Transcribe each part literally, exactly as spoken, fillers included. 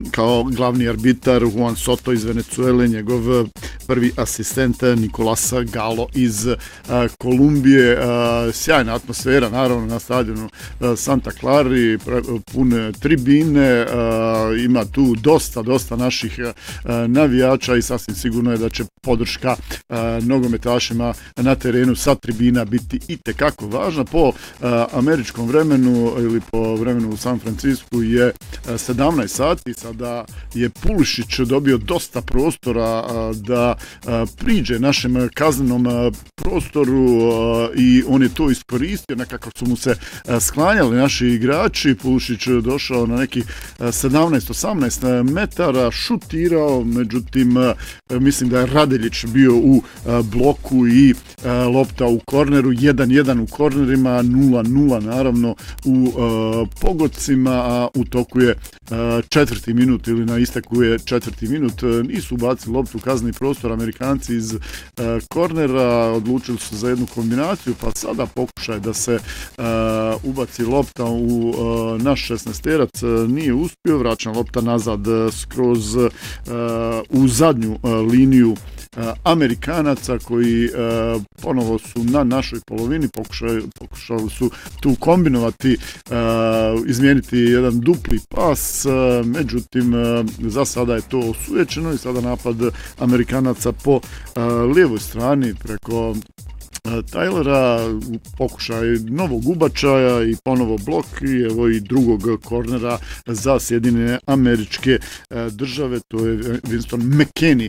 kao glavni arbitar Juan Soto iz Venezuele, njegov prvi asistent Nicolasa Galo iz Kolumbije. Sjajna atmosfera, naravno, na stadionu Santa Clara, pune tribine, ima tu dosta, dosta naših navijača i sasvim sigurno je da će podrška nogometašima na terenu sa tribina biti itekako važna. Po američkom vremenu ili po vremenu u San Francisku je sedamnaest sati, sada je Pulšić dobio dosta prostora da priđe našem kaznenom prostoru i on je to iskoristio, nekako su mu se sklanjali naši igrači. Pulšić došao na neki sedamnaest osamnaest metara, šutirao, međutim mislim da je Radeljić bio u bloku i lopta u korneru, jedan jedan u kornerima, nula nula naravno u pogodcima, a u toku je četvrti minut ili na isteku je četvrti minut. Nisu ubacili loptu u kazneni prostor Amerikanci iz kornera, odlučili su za jednu kombinaciju, pa sada pokušaj da se ubaci lopta u naš šesnaesterac nije uspio, vraćana lopta nazad skroz u zadnju liniju Amerikanaca koji ponovo su na našoj polovini, pokušali, pokušali su tu kombinovati, izmijeniti jedan dupli pas, međutim za sada je to osujećeno i sada napad Amerikanaca po lijevoj strani preko Tylera, pokušaj novog ubačaja i ponovo blok i evo i drugog kornera za Sjedinjene Američke Države, to je Winston McKennie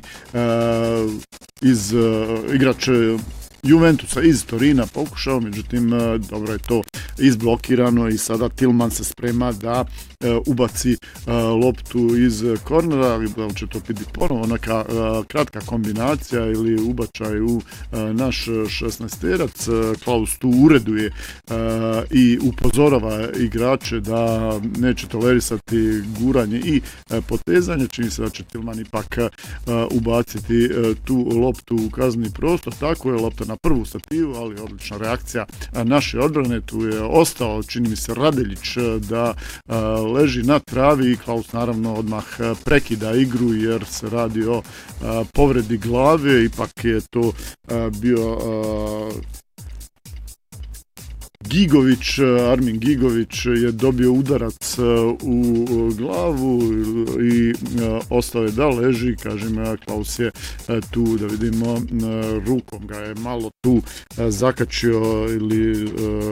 iz igrač Juventusa iz Torina pokušao, međutim dobro je to izblokirano i sada Tillman se sprema da e, ubaci e, loptu iz kornera, da će to biti ponovo neka e, kratka kombinacija ili ubačaj u e, naš šesnaesterac. Klaus tu ureduje e, i upozorava igrače da neće tolerisati guranje i e, potezanje. Čini se da će Tillman ipak e, ubaciti e, tu loptu u kazneni prostor. Tako je lopta na prvu stativu, ali odlična reakcija naše odbrane. Tu je ostao, čini mi se, Radeljić da a, leži na travi i Klaus naravno odmah prekida igru jer se radi o a, povredi glave. Ipak je to a, bio a, Gigović, Armin Gigović je dobio udarac u glavu i ostao je da leži, kažem, Klaus je tu, da vidimo, rukom ga je malo tu zakačio ili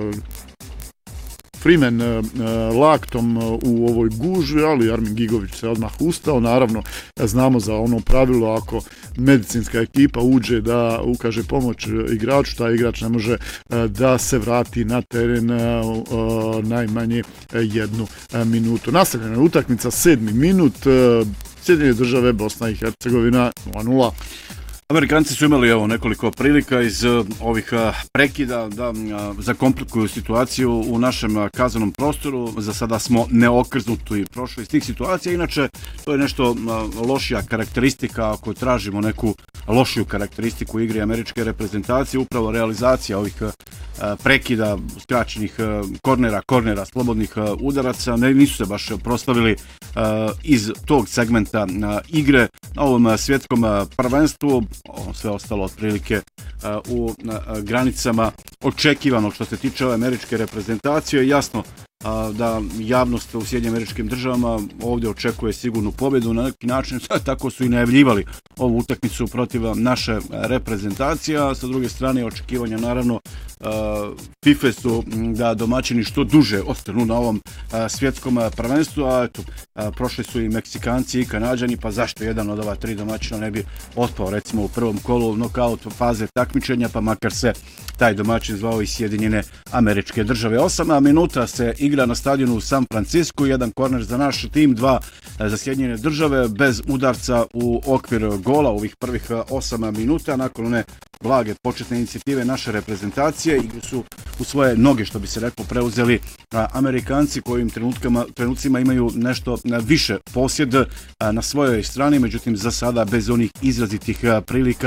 Freeman uh, laktom u ovoj gužvi, ali Armin Gigović se odmah ustao. Naravno, znamo za ono pravilo, ako medicinska ekipa uđe da ukaže pomoć igraču, taj igrač ne može uh, da se vrati na teren uh, najmanje jednu uh, minutu. Nastavljena je utakmica, sedmi minut, uh, Sjedinjene Države, Bosna i Hercegovina nula nula. Amerikanci su imali evo nekoliko prilika iz uh, ovih uh, prekida da uh, zakomplikuju situaciju u našem uh, kaznenom prostoru. Za sada smo neokrznuti prošli iz tih situacija. Inače, to je nešto uh, lošija karakteristika ako tražimo neku lošiju karakteristiku igre američke reprezentacije. Upravo realizacija ovih uh, prekida, skraćenih uh, kornera, kornera, slobodnih uh, udaraca. Ne, nisu se baš proslavili uh, iz tog segmenta uh, igre na ovom uh, svjetskom uh, prvenstvu. Sve ostalo otprilike uh, u uh, granicama očekivanog što se tiče ove američke reprezentacije. Jasno uh, da javnost u Sjedinjenim Američkim Državama ovdje očekuje sigurnu pobjedu na neki način, tako su i najavljivali ovu utakmicu protiv naše reprezentacije, a sa druge strane očekivanja naravno uh, FIFA su da domaćini što duže ostanu na ovom uh, svjetskom uh, prvenstvu, a eto, uh, prošli su i Meksikanci i Kanađani, pa zašto jedan od ova tri domaćina ne bi otpao recimo u prvom kolu nokaut faze takmičenja, pa makar se taj domaćin zvao i Sjedinjene Američke Države. Osam minuta se igra na stadionu u San Francisku, jedan korner za naš tim, dva za Sjedinjene Države, bez udarca u okvir gola u ovih prvih osam minuta. Nakon one blage početne inicijative naše reprezentacije, igru su u svoje noge, što bi se reklo, preuzeli Amerikanci kojim trenutkama, trenucima imaju nešto više posjed na svojoj strani, međutim za sada bez onih izrazitih prilika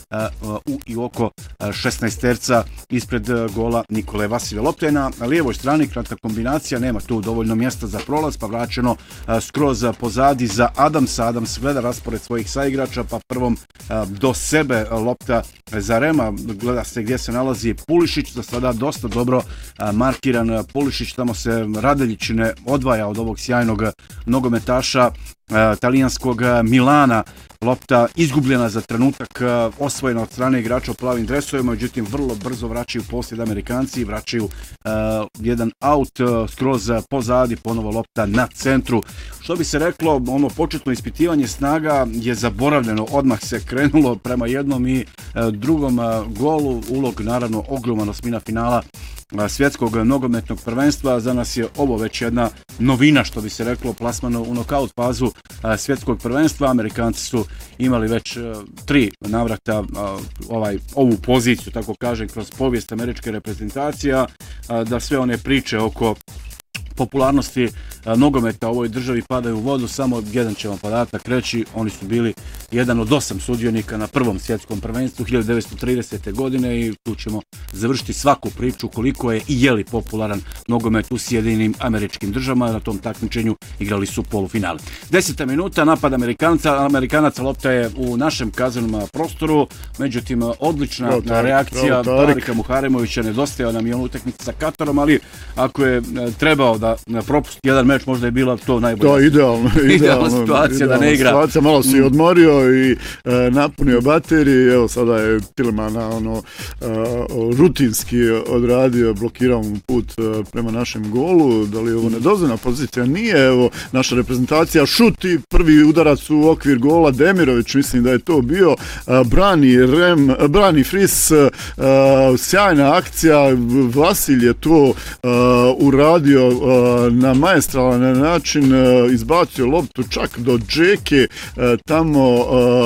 u i oko šesnaesterca ispred gola Nikole Vasilja. Lopta je na lijevoj strani, kratka kombinacija, nema tu dovoljno mjesta za prolaz, pa vraćeno skroz pozadi za Adamsa. Adams gleda raspored svojih saigrača, pa prvom do sebe lopta za Rema, gleda se gdje se nalazi Pulišić, za sada dosta dobro markiran Pulišić, tamo se Radeljić ne odvaja od ovog sjajnog nogometaša talijanskog Milana. Lopta izgubljena za trenutak, osvojena od strane igrača u plavim dresovima, međutim vrlo brzo vraćaju posljed Amerikanci, vraćaju uh, jedan out uh, skroz pozadi, ponovo lopta na centru. Što bi se reklo, ono početno ispitivanje snaga je zaboravljeno, odmah se krenulo prema jednom i uh, drugom uh, golu, ulog naravno ogroman osmina finala svjetskog nogometnog prvenstva. Za nas je ovo već jedna novina, što bi se reklo, plasmano u nokaut fazu svjetskog prvenstva. Amerikanci su imali već tri navrata ovaj ovu poziciju, tako kažem, kroz povijest američke reprezentacije, da sve one priče oko popularnosti a, nogometa u ovoj državi padaju u vodu. Samo jedan ćemo podatak reći, oni su bili jedan od osam sudionika na prvom svjetskom prvenstvu hiljadu devetsto tridesete. godine i tu ćemo završiti svaku priču koliko je i je li popularan nogomet u Sjedinjenim Američkim Državama. Na tom takmičenju igrali su polufinale. Deseta minuta, napad Amerikanca, Amerikanaca, lopta je u našem kaznenom prostoru, međutim odlična bravo, tar, reakcija Tarika Muharemovića, nedostajao nam je on utakmica sa Katarom, ali ako je trebao da na propusti jedan meč, možda je bila to najbolja. To idealno, idealno, idealna situacija idealna da ne igra. Situacija, malo se odmorio i e, napunio baterije, evo sada je Tilemana ono e, rutinski odradio, blokirao mu put e, prema našem golu. Da li je ovo nedozvoljena pozicija? Nije, evo naša reprezentacija šuti, prvi udarac u okvir gola, Demirović, mislim da je to bio, e, brani Rem, brani Fris, e, sjajna akcija, Vasilj je to e, uradio na maestralan način, izbacio loptu čak do džeke tamo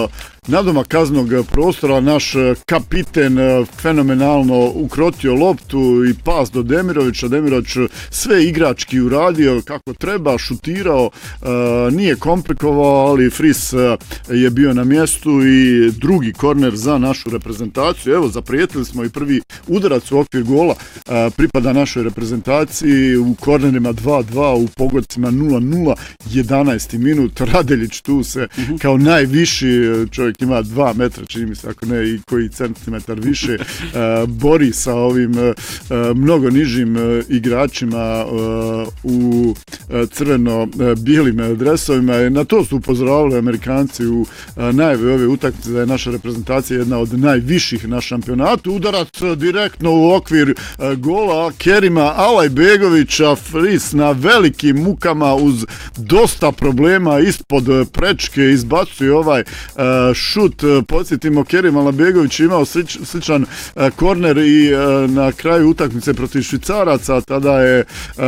nadoma kaznog prostora. Naš kapiten fenomenalno ukrotio loptu i pas do Demirovića. Demirović sve igrački uradio kako treba, šutirao, nije komplikovao, ali Fris je bio na mjestu i drugi korner za našu reprezentaciju. Evo, zaprijetili smo i prvi udarac u okvir gola pripada našoj reprezentaciji u kornerima dva dva, u pogodcima nula nula, jedanaesti minut. Radeljić tu se uh-huh. kao najviši čovjek, ima dva metra, čini mi se, ako ne i koji centimetar više, uh, bori sa ovim uh, mnogo nižim uh, igračima uh, u uh, crveno-bijelim uh, dresovima. Na to su upozoravali Amerikanci u uh, najavi ove utakmice da je naša reprezentacija jedna od najviših na šampionatu. Udarac uh, direktno u okvir uh, gola Kerima Alajbegovića. Fris na velikim mukama uz dosta problema ispod uh, prečke izbacuje ovaj uh, šut. Podsjetimo, Kerim Alajbegović imao slič, sličan uh, korner i uh, na kraju utakmice protiv Švicaraca. Tada je uh,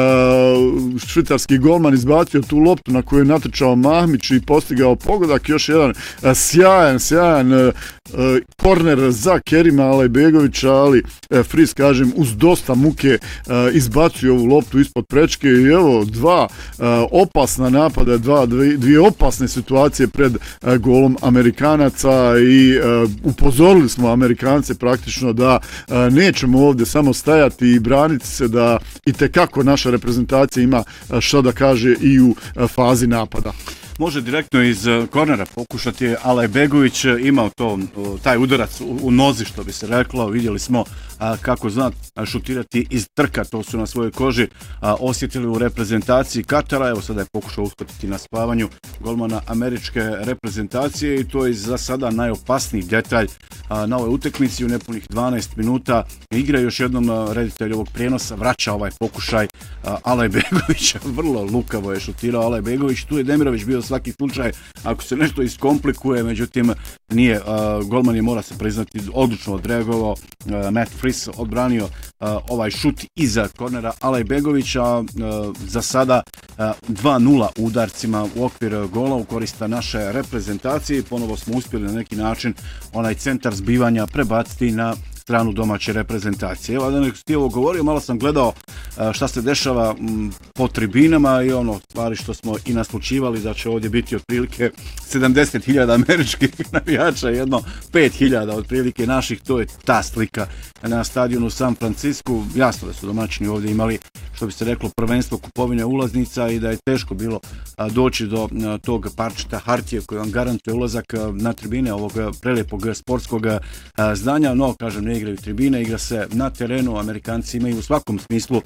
švicarski golman izbacio tu loptu na koju je natrčao Mahmić i postigao pogodak. Još jedan uh, sjajan, sjajan uh, uh, korner za Kerima Alajbegovića, ali uh, Fris, kažem, uz dosta muke uh, izbacio ovu loptu ispod prečke i evo dva uh, opasna napada, dva, dvije, dvije opasne situacije pred uh, golom Amerikanaca i uh, upozorili smo Amerikance praktično da uh, nećemo ovdje samo stajati i braniti se, da i tekako naša reprezentacija ima uh, što da kaže i u uh, fazi napada. Može direktno iz kornera pokušati. Alajbegović imao to, taj udarac u, u nozi, što bi se reklo. Vidjeli smo a, kako zna šutirati iz trka, to su na svojoj koži a, osjetili u reprezentaciji Katara. Evo sada je pokušao uskotiti na spavanju golmana američke reprezentacije i to je za sada najopasniji detalj a, na ovoj utakmici. U nepunih dvanaest minuta igra još jednom a, reditelj ovog prijenosa, vraća ovaj pokušaj a, Alajbegovića. Vrlo lukavo je šutirao Alajbegović. Tu je Demirović bio svaki slučaj ako se nešto iskomplikuje, međutim nije, uh, golman je, mora se priznati, odlično odreagovao. uh, Matt Fris odbranio uh, ovaj šut iza kornera Alajbegovića. uh, za sada uh, dva nula udarcima u okvir gola u korista naše reprezentacije. Ponovo smo uspjeli na neki način onaj centar zbivanja prebaciti na stranu domaće reprezentacije. Evo, da nek ti ovo govorio, malo sam gledao šta se dešava po tribinama i ono stvari što smo i naslučivali da će ovdje biti otprilike sedamdeset hiljada američkih navijača, jedno pet hiljada otprilike naših, to je ta slika na stadionu u San Francisku. Jasno da su domaćini ovdje imali, što bi se reklo, prvenstvo kupovine ulaznica i da je teško bilo doći do tog parčeta hartije koji vam garantuje ulazak na tribine ovog prelijepog sportskog zdanja, no kažem, ne igraju tribine, igra se na terenu. Amerikanci imaju u svakom smislu,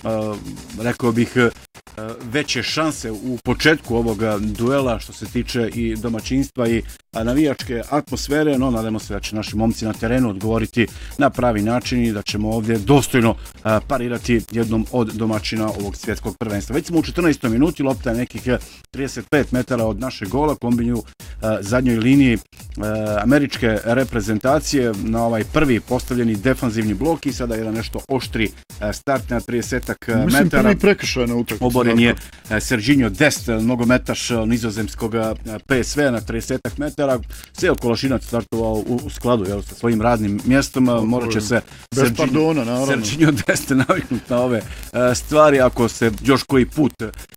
rekao bih, veće šanse u početku ovoga duela što se tiče i domaćinstva i navijačke atmosfere, no nadamo se da će naši momci na terenu odgovoriti na pravi način i da ćemo ovdje dostojno parirati jednom od domaćina ovog svjetskog prvenstva. Već smo u četrnaestoj minuti, lopta je nekih trideset pet metara od našeg gola, kombinju zadnjoj liniji američke reprezentacije na ovaj prvi postavljeni defanzivni blok i sada jedan nešto oštri start na trideset metara. Mislim, prvi prekršaj na utakmici. Oboren je Serginho Dest, nogometaš nizozemskog P S V na trideset metara. Seo Kolašinac startovao u skladu, jel, sa svojim radnim mjestom. Morat će se Bez pardona, naravno. Serginho Dest naviknuti na ove stvari. Ako se još koji put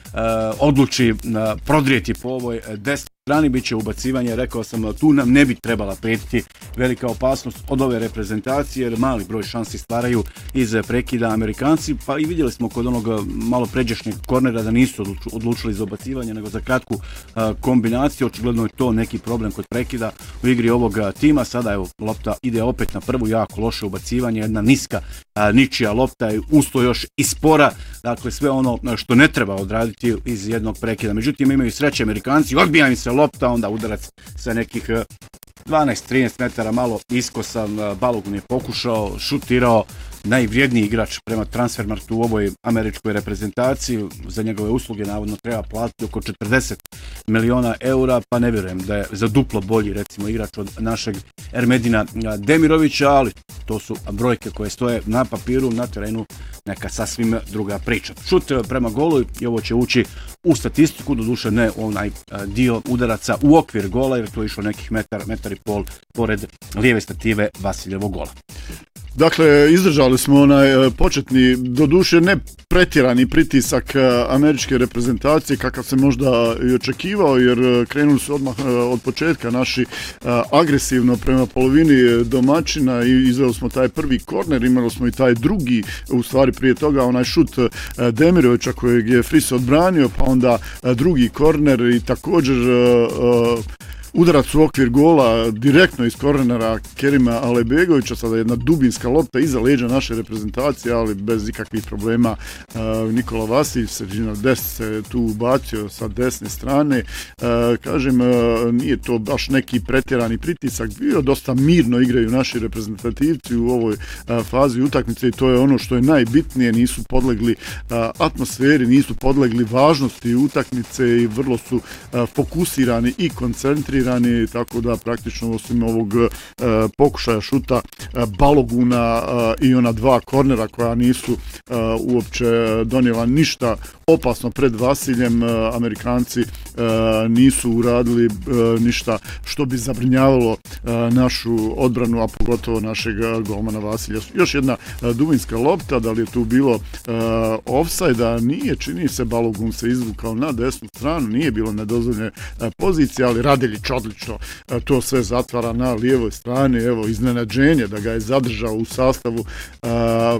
odluči prodrijeti po ovoj Dest strani, bit će ubacivanje. Rekao sam, tu nam ne bi trebala prijetiti velika opasnost od ove reprezentacije, jer mali broj šansi stvaraju iz prekida Amerikanci, pa i vidjeli smo kod onog malo pređešnjeg kornera da nisu odlučili za ubacivanje, nego za kratku kombinaciju. Očigledno je to neki problem kod prekida u igri ovog tima. Sada evo, lopta ide opet na prvu, jako loše ubacivanje, jedna niska ničija lopta je usto još i spora, dakle sve ono što ne treba odraditi iz jednog prekida. Međutim, imaju sreće Amerikanci, odbija im se lopta, onda udarac sa nekih dvanaest trinaest metara, malo iskosan. Balogun je pokušao, šutirao, najvrijedniji igrač prema Transfermarktu u ovoj američkoj reprezentaciji. Za njegove usluge navodno treba platiti oko četrdeset miliona eura, pa ne vjerujem da je za duplo bolji recimo igrač od našeg Ermedina Demirovića, ali to su brojke koje stoje na papiru, na terenu neka sasvim druga priča. Šut prema golu i ovo će ući u statistiku, doduše ne onaj dio udaraca u okvir gola, jer to je išlo nekih metar, metar i pol pored lijeve stative Vasiljevog gola. Dakle, izdržali smo onaj početni, doduše ne pretjerani pritisak američke reprezentacije kakav se možda i očekivao, jer krenuli su odmah od početka naši agresivno prema polovini domaćina i izveli smo taj prvi korner, imali smo i taj drugi, u stvari prije toga onaj šut Demirovića kojeg je Fris odbranio, pa onda drugi korner i također udarac u okvir gola direktno iz kornera Kerima Alebegovića, sada jedna dubinska lopta iza leđa naše reprezentacije, ali bez ikakvih problema. Nikola Vasilj, Serginho Dest se tu ubacio sa desne strane. Kažem, nije to baš neki pretjerani pritisak, bio dosta mirno igraju naši reprezentativci u ovoj fazi utakmice i to je ono što je najbitnije, nisu podlegli atmosferi, nisu podlegli važnosti utakmice i vrlo su fokusirani i koncentrirani, tako da praktično osim ovog e, pokušaja šuta e, Baloguna e, i ona dva kornera koja nisu e, uopće donijela ništa opasno pred Vasiljem, e, Amerikanci e, nisu uradili e, ništa što bi zabrinjavalo e, našu odbranu, a pogotovo našeg golmana Vasilja. Još jedna e, dubinska lopta, da li je tu bilo e, ofsajda, nije, čini se, Balogun se izvukao na desnu stranu, nije bilo nedozvoljene e, pozicije, ali Radeljić odlično to sve zatvara na lijevoj strani. Evo, iznenađenje da ga je zadržao u sastavu a,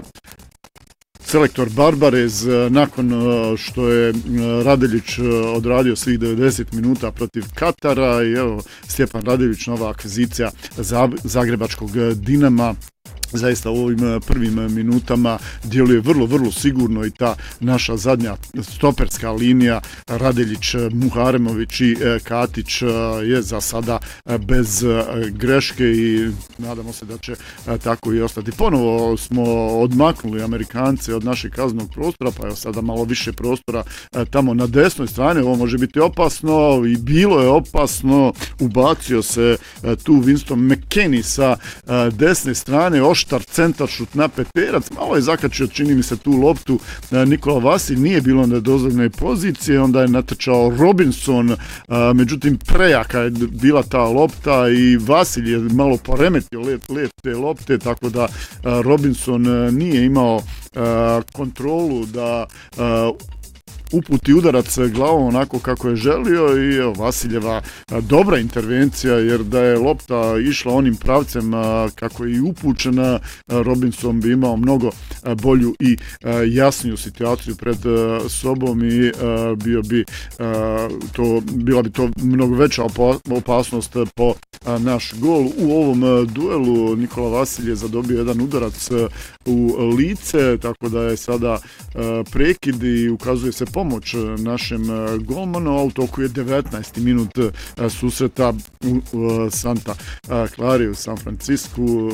selektor Barbarez nakon što je Radeljić odradio svih devedeset minuta protiv Katara i evo Stjepan Radeljić, nova akvizicija zagrebačkog Dinama. Zaista u ovim prvim minutama djeluje vrlo, vrlo sigurno i ta naša zadnja stoperska linija Radeljić, Muharemović i Katić je za sada bez greške i nadamo se da će tako i ostati. Ponovo smo odmaknuli Amerikance od našeg kaznenog prostora, pa je sada malo više prostora tamo na desnoj strani. Ovo može biti opasno i bilo je opasno. Ubacio se tu Winston McKennie sa desne strane, oštar centaršut na peterac, malo je zakačio, čini mi se, tu loptu Nikola Vasilj, nije bilo na dozvoljene pozicije, onda je natrčao Robinson, međutim prejaka je bila ta lopta i Vasilj je malo poremetio let, let te lopte, tako da Robinson nije imao kontrolu da uputi udarac glavom onako kako je želio i evo, Vasiljeva dobra intervencija, jer da je lopta išla onim pravcem kako je i upućena, Robinson bi imao mnogo bolju i jasniju situaciju pred sobom i bio bi to, bila bi to mnogo veća opasnost po naš gol. U ovom duelu Nikola Vasilj je zadobio jedan udarac u lice, tako da je sada prekid i ukazuje se pomoć našem golmanu, a u toku je devetnaesti minut susreta u Santa Clari, u San Francisku,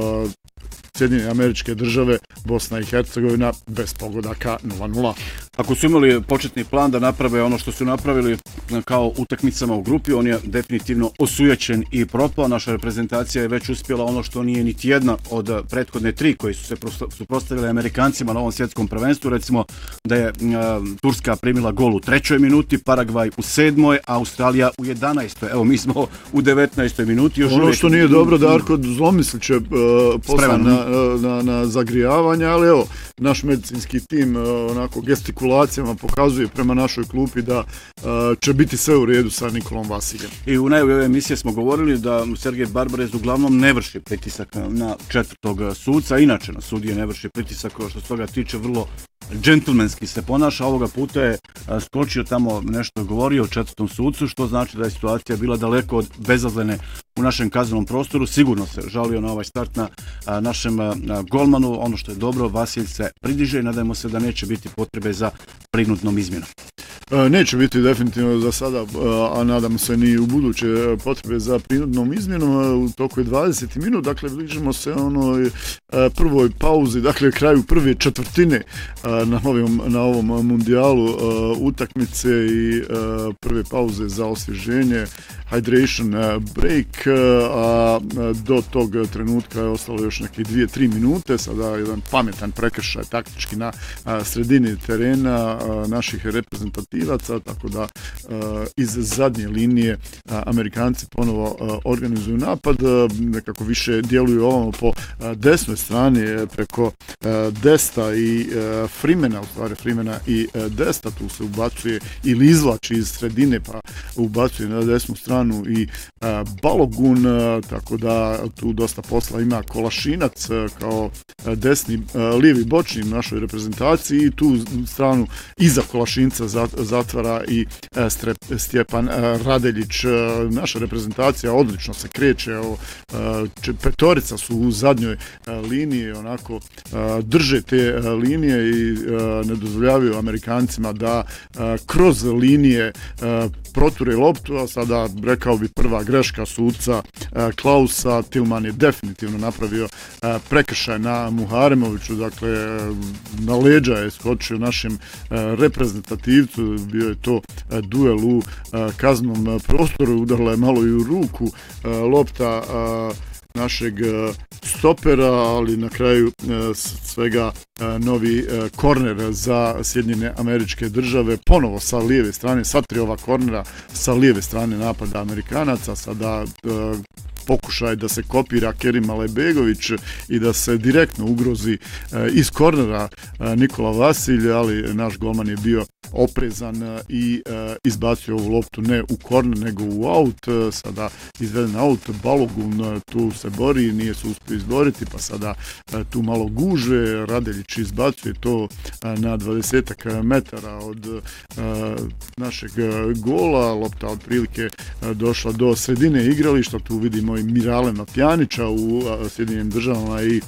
Sjedinjene Američke Države, Bosna i Hercegovina, bez pogodaka nula nula. Ako su imali početni plan da naprave ono što su napravili kao utakmicama u grupi, on je definitivno osujećen i propao. Naša reprezentacija je već uspjela ono što nije niti jedna od prethodne tri koji su se suprotstavili Amerikancima na ovom svjetskom prvenstvu. Recimo da je Turska primila gol u trećoj minuti, Paragvaj u sedmoj, Australija u jedanaestoj. Evo, mi smo u devetnaestoj minuti. Još ono uvijek... što nije dobro, Darko Zlomysl će uh, poslan na, na, na zagrijavanje, ali evo, naš medicinski tim uh, onako gestikulacijama pokazuje prema našoj klupi da uh, će biti sve u redu sa Nikolom Vasiljem. I u najavi ove emisije smo govorili da Sergej Barbarez uglavnom ne vrši pritisak na četvrtog suca, inače na sudije ne vrši pritisak, što se toga tiče vrlo džentlmenski se ponaša. Ovoga puta je skočio tamo, nešto govorio o četvrtom sucu, što znači da je situacija bila daleko od bezazlene u našem kaznenom prostoru. Sigurno se žalio na ovaj start na a, našem a, golmanu. Ono što je dobro, Vasilj se pridiže i nadajmo se da neće biti potrebe za prinudnom izmjenom. Neće biti definitivno za sada, a nadam se ni u buduće potrebe za prinudnom izmjenom. U toku je dvadeset minut, dakle bližimo se onoj prvoj pauzi, dakle kraju prve četvrtine na ovom, na ovom mundijalu utakmice i prve pauze za osvježenje, hydration break, a do tog trenutka je ostalo još neke dvije, tri minute, sada jedan pametan prekršaj taktički na sredini terena naših reprezentativaca, tako da iz zadnje linije Amerikanci ponovo organizuju napad, nekako više djeluju ovamo po desnoj strani preko Desta i Freemana, u stvari Freemana i Desta, tu se ubacuje ili izvlači iz sredine pa ubacuje na desnu stranu i Balogun, tako da tu dosta posla ima Kolašinac kao desni lijevi bočni našoj reprezentaciji i tu stranu iza Kolašinca zatvara i Stjepan Radeljić. Naša reprezentacija odlično se kreće, petorica su u zadnjoj liniji, onako drže te linije i ne dozvoljavaju Amerikancima da kroz linije proture loptu, a sada rekao bi prva greška suca Klausa. Tilman je definitivno napravio prekršaj na Muharemoviću, dakle na leđa je skočio našem reprezentativcu, bio je to duel u kaznom prostoru, udarila je malo i u ruku lopta našeg stopera, ali na kraju svega novi korner za Sjedinjene Američke Države, ponovo sa lijeve strane, sva tri ova kornera sa lijeve strane napada Amerikanaca, sada pokušaj da se kopira Kerim Alebegović i da se direktno ugrozi iz kornera Nikola Vasilj, ali naš golman je bio oprezan i izbacio ovu loptu ne u korner nego u aut. Sada izveden aut, Balogun tu se bori, nije se uspio izboriti, pa sada tu malo guže, Radeljić izbacuje to na dvadesetak metara od našeg gola, lopta otprilike došla do sredine igrališta, tu vidimo i Miralema Pjanića u Sjedinjenim Državama i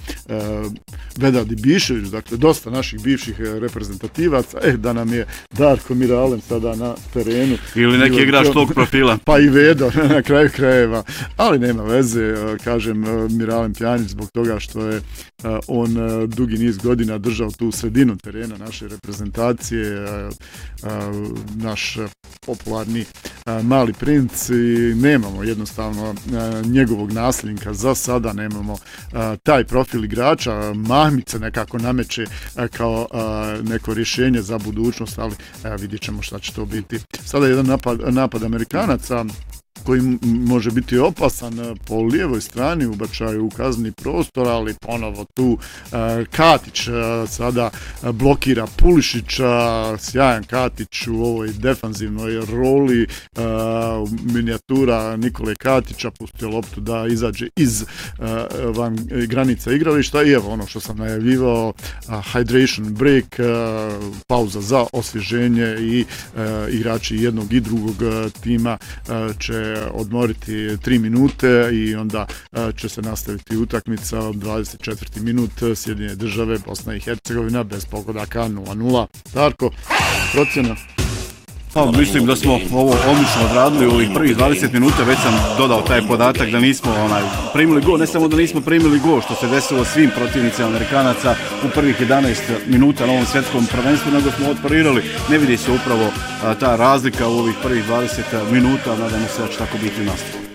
Vedad Ibišević, dakle dosta naših bivših reprezentativaca. Eh, da nam je Darko Miralem sada na terenu. Ili neki Ili, igrač tog profila. Pa i Vedo na kraju krajeva. Ali nema veze, kažem Miralem Pjanić zbog toga što je on dugi niz godina držao tu sredinu terena naše reprezentacije, naš popularni Mali princ, i nemamo jednostavno njegovog nasljednika za sada, nemamo taj profil igrača. Mahmit se nekako nameće kao neko rješenje za budućnost, ali vidjet ćemo šta će to biti. Sada jedan napad, napad Amerikanaca koji može biti opasan po lijevoj strani, ubačaju u kazni prostor, ali ponovo tu uh, Katić uh, sada blokira Pulišića, sjajan Katić u ovoj defanzivnoj roli, uh, minijatura Nikole Katića, pustio loptu da izađe iz uh, van granica igrališta, i evo ono što sam najavljivao, uh, hydration break, uh, pauza za osvježenje, i uh, igrači jednog i drugog uh, tima uh, će odmoriti tri minute i onda će se nastaviti utakmica. dvadeset četvrti minut, Sjedinjene Države, Bosna i Hercegovina, bez pogodaka, nula nula. Darko, procjena? Pa, mislim da smo ovo odlično odradili u ovih prvih dvadeset minuta, već sam dodao taj podatak da nismo onaj, primili gol, ne samo da nismo primili gol, što se desilo svim protivnicima Amerikanaca u prvih jedanaest minuta na ovom svjetskom prvenstvu, nego smo otparirali. Ne vidi se upravo a, ta razlika u ovih prvih dvadeset minuta, nadamo se da će tako biti u nastavu.